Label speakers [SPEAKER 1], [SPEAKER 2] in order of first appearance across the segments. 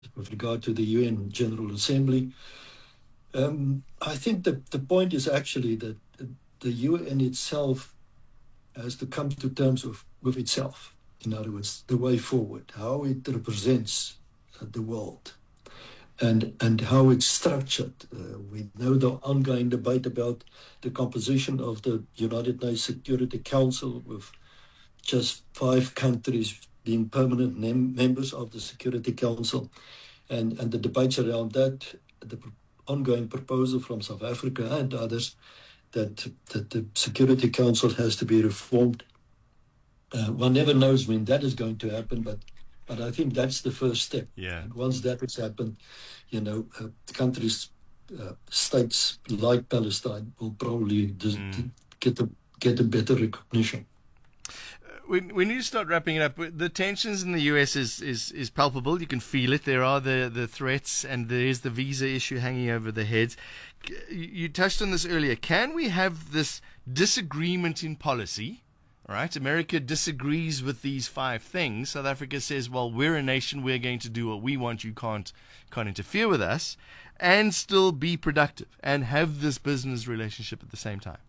[SPEAKER 1] with regard to the UN General Assembly. I think that the point is actually that the UN itself has to come to terms with itself. In other words, the way forward, how it represents the world, and how it's structured. We know the ongoing debate about the composition of the United Nations Security Council, with just 5 countries being permanent members of the Security Council, and the debates around that, the ongoing proposal from South Africa and others that the Security Council has to be reformed. One never knows when that is going to happen, but I think that's the first step.
[SPEAKER 2] Yeah.
[SPEAKER 1] And once that has happened, countries, states like Palestine will probably get a better recognition.
[SPEAKER 2] We need to start wrapping it up. The tensions in the US is palpable. You can feel it. There are the threats, and there is the visa issue hanging over their heads. You touched on this earlier. Can we have this disagreement in policy? All right, America disagrees with these 5 things. South Africa says, well, we're a nation. We're going to do what we want. You can't interfere with us, and still be productive and have this business relationship at the same time.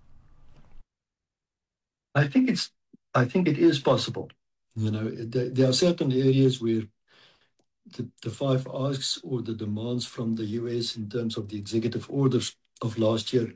[SPEAKER 1] I think it is possible. There are certain areas where the 5 asks or the demands from the US in terms of the executive orders of last year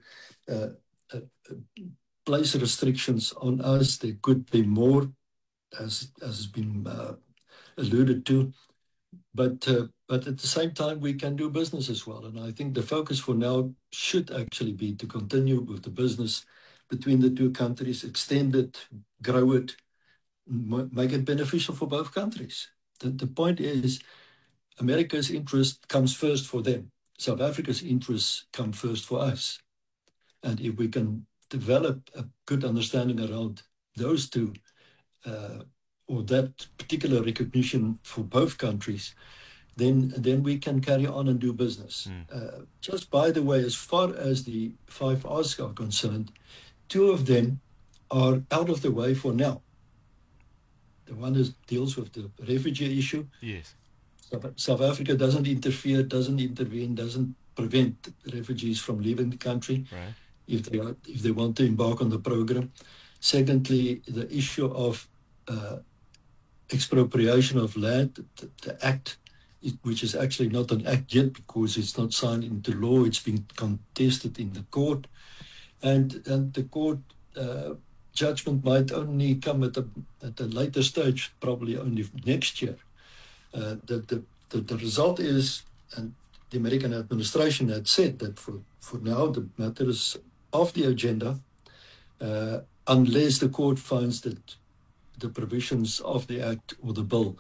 [SPEAKER 1] place restrictions on us. There could be more, as has been alluded to, but at the same time we can do business as well. And I think the focus for now should actually be to continue with the business between the 2 countries, extend it, grow it, make it beneficial for both countries. The point is, America's interest comes first for them. South Africa's interests come first for us. And if we can develop a good understanding around those 2, or that particular recognition for both countries, then we can carry on and do business. Just by the way, as far as the 5 asks are concerned, 2 of them are out of the way for now. The one deals with the refugee issue.
[SPEAKER 2] Yes.
[SPEAKER 1] South Africa doesn't interfere, doesn't intervene, doesn't prevent refugees from leaving the country,
[SPEAKER 2] right,
[SPEAKER 1] if they want to embark on the program. Secondly, the issue of expropriation of land, the act, which is actually not an act yet because it's not signed into law. It's been contested in the court, and the court judgment might only come at a later stage, probably only next year. The result is, and the American administration had said that for now the matter is off the agenda, unless the court finds that the provisions of the act or the bill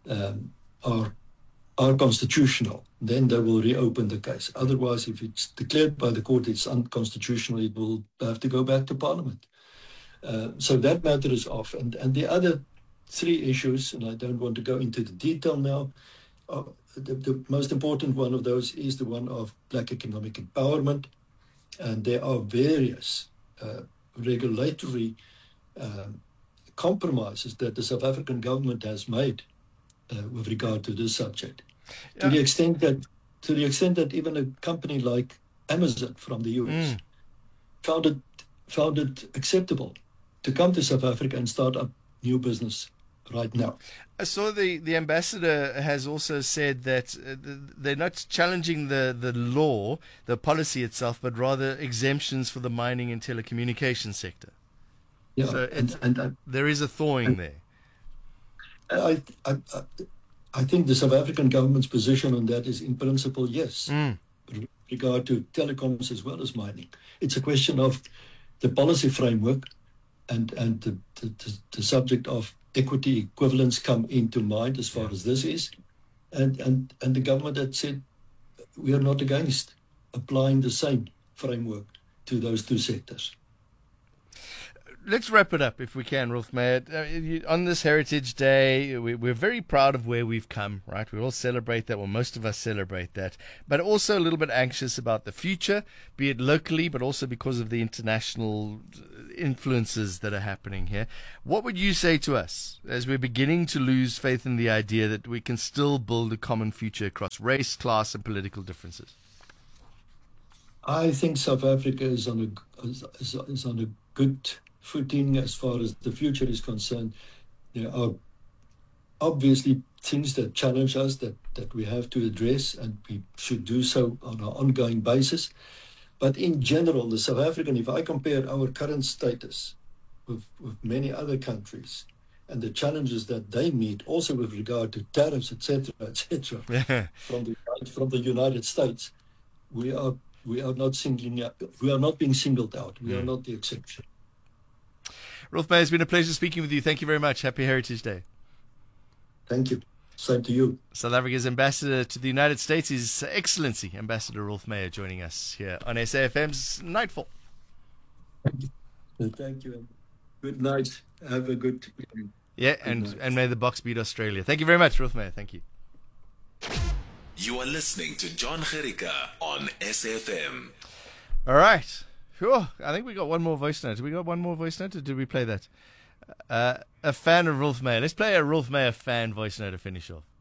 [SPEAKER 1] are constitutional. Then they will reopen the case. Otherwise, if it's declared by the court it's unconstitutional, it will have to go back to Parliament. So that matter is off. And the other 3 issues, and I don't want to go into the detail now, the most important one of those is the one of black economic empowerment. And there are various regulatory compromises that the South African government has made with regard to this subject. Yeah. To the extent that even a company like Amazon from the US found it acceptable to come to South Africa and start up new business right now.
[SPEAKER 2] I saw the ambassador has also said that they're not challenging the law, the policy itself, but rather exemptions for the mining and telecommunications sector.
[SPEAKER 1] Yeah,
[SPEAKER 2] so there is a thawing there.
[SPEAKER 1] I think the South African government's position on that is, in principle, yes, with regard to telecoms as well as mining. It's a question of the policy framework, and the subject of equity equivalence come into mind as far as this is, and the government had said we are not against applying the same framework to those 2 sectors.
[SPEAKER 2] let's wrap it up if we can, Rolf Meyer. On this Heritage Day, we're very proud of where we've come, right? We all celebrate that. Well, most of us celebrate that. But also a little bit anxious about the future, be it locally, but also because of the international influences that are happening here. What would you say to us as we're beginning to lose faith in the idea that we can still build a common future across race, class, and political differences?
[SPEAKER 1] I think South Africa is on a good footing as far as the future is concerned. There are obviously things that challenge us that we have to address, and we should do so on an ongoing basis. But in general, the South African, if I compare our current status with many other countries and the challenges that they meet, also with regard to tariffs, etc., from the United States, we are not singling out. We are not being singled out. We are not the exception.
[SPEAKER 2] Rolf Meyer, it's been a pleasure speaking with you. Thank you very much. Happy Heritage Day.
[SPEAKER 1] Thank you. Same to you.
[SPEAKER 2] South Africa's ambassador to the United States, His Excellency Ambassador Rolf Meyer, joining us here on SAFM's Nightfall.
[SPEAKER 1] Thank you. Good night. Have a good evening.
[SPEAKER 2] Yeah, and may the Boks beat Australia. Thank you very much, Rolf Meyer. Thank you.
[SPEAKER 3] You are listening to John Gericka on SAFM.
[SPEAKER 2] All right. Sure. I think we got one more voice note. Did we got one more voice note, or did we play that? A fan of Rolf Meyer. Let's play a Rolf Meyer fan voice note to finish off.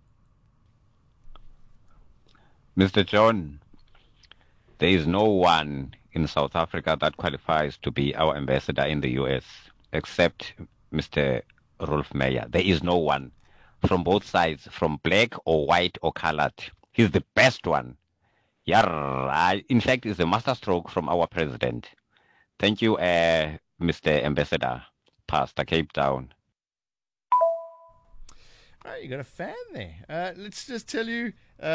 [SPEAKER 4] Mr. John, there is no one in South Africa that qualifies to be our ambassador in the US except Mr. Rolf Meyer. There is no one from both sides, from black or white or colored. He's the best one. Yeah, in fact, it's a masterstroke from our president. Thank you, Mr. Ambassador, Pastor Cape Town.
[SPEAKER 2] All right, you got a fan there. Let's just tell you,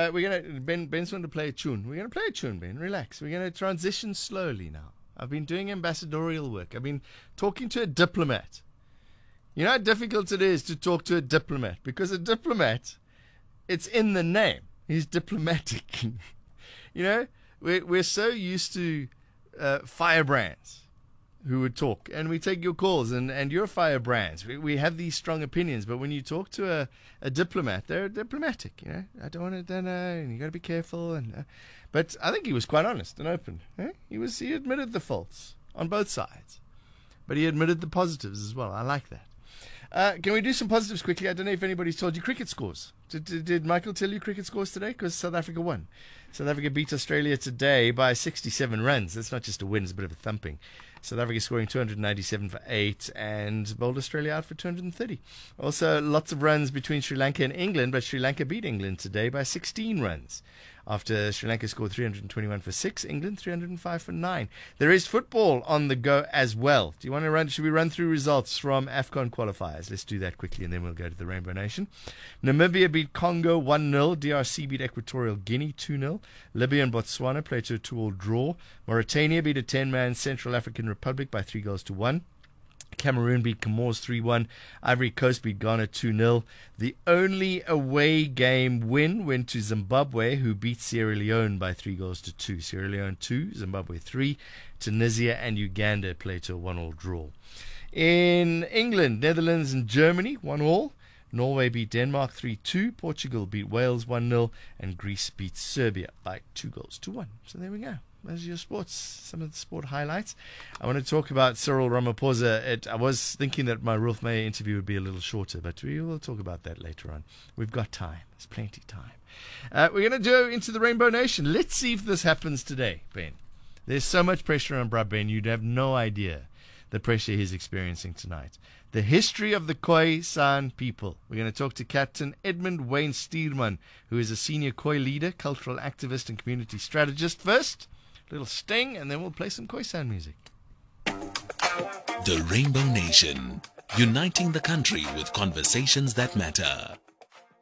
[SPEAKER 2] Ben's going to play a tune. We're going to play a tune, Ben. Relax. We're going to transition slowly now. I've been doing ambassadorial work. I've been talking to a diplomat. You know how difficult it is to talk to a diplomat? Because a diplomat, it's in the name. He's diplomatic. You know, we're so used to firebrands who would talk, and we take your calls, and you're firebrands. We have these strong opinions, but when you talk to a diplomat, they're diplomatic. You know, I don't want to, and you got to be careful. But I think he was quite honest and open. Eh? He admitted the faults on both sides, but he admitted the positives as well. I like that. Can we do some positives quickly? I don't know if anybody's told you cricket scores. Did Michael tell you cricket scores today? Because South Africa won. South Africa beat Australia today by 67 runs. That's not just a win, it's a bit of a thumping. South Africa scoring 297 for 8 and bowled Australia out for 230. Also, lots of runs between Sri Lanka and England, but Sri Lanka beat England today by 16 runs. After Sri Lanka scored 321 for 6, England 305 for 9. There is football on the go as well. Do you want to run? Should we run through results from AFCON qualifiers? Let's do that quickly, and then we'll go to the Rainbow Nation. Namibia beat Congo 1-0. DRC beat Equatorial Guinea 2-0. Libya and Botswana played to a 2-all draw. Mauritania beat a 10-man Central African Republic by 3-1. Cameroon beat Comores 3-1. Ivory Coast beat Ghana 2-0. The only away game win went to Zimbabwe, who beat Sierra Leone by 3-2. Sierra Leone 2, Zimbabwe 3. Tunisia and Uganda played to a 1-all draw. In England, Netherlands and Germany 1-1. Norway beat Denmark 3-2. Portugal beat Wales 1-0. And Greece beat Serbia by 2-1. So there we go. Those are your sports, some of the sport highlights. I want to talk about Cyril Ramaphosa. I was thinking that my Rolf Meyer interview would be a little shorter, but we will talk about that later on. We've got time. There's plenty of time. We're going to go into the Rainbow Nation. Let's see if this happens today, Ben. There's so much pressure on Bra Ben. You'd have no idea the pressure he's experiencing tonight. The history of the Khoisan people. We're going to talk to Captain Edmund Wayne Steerman, who is a senior Khoi leader, cultural activist, and community strategist. First, little sting, and then we'll play some Khoisan music.
[SPEAKER 3] The Rainbow Nation, uniting the country with conversations that matter.